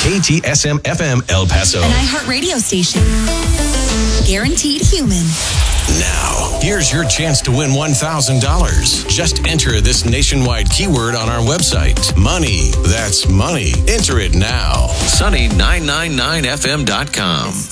KTSM FM El Paso. An iHeart radio station. Guaranteed human. Now, here's your chance to win $1,000. Just enter this nationwide keyword on our website. Money. That's money. Enter it now. Sunny999fm.com.